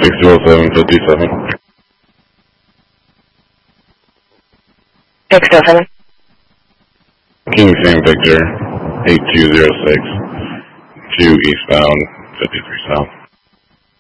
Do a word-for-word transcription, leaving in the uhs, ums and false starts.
six oh seven fifty-seven. six oh seven. King Sam Victor, eight two zero six, two eastbound, fifty-three south.